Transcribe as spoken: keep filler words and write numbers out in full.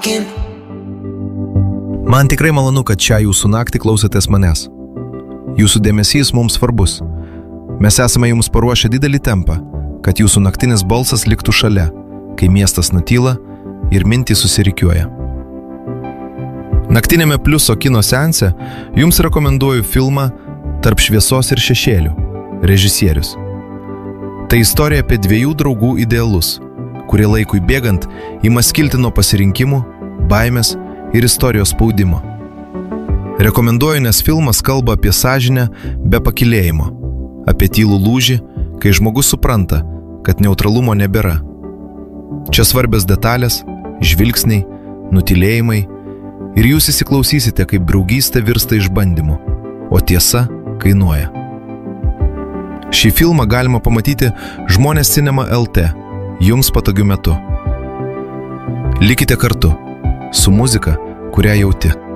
Man tikrai malonu, kad šią jūsų naktį klausotės manęs. Jūsų dėmesys mums svarbus. Mes esame jums paruošę didelį tempą, kad jūsų naktinis balsas liktų šalia, kai miestas nutyla ir mintys susirikiuoja. Naktinėme Pliuso kino seanse jums rekomenduoju filmą Tarp šviesos ir šešėlių, režisierius. Tai istorija apie dviejų draugų idealus, kurie laikui bėgant ima skilti nuo pasirinkimų, baimės ir istorijos spaudimo. Rekomenduoju, nes filmas kalba apie sąžinę be pakylėjimo, apie tylų lūžį, kai žmogus supranta, kad neutralumo nebėra. Čia svarbios detalės, žvilgsniai, nutylėjimai ir jūs įsiklausysite, kaip draugystė virsta išbandymu, o tiesa kainuoja. Šį filmą galima pamatyti Žmonės Cinema L T, jums patogiu metu. Likite kartu su muzika, kurią jauti.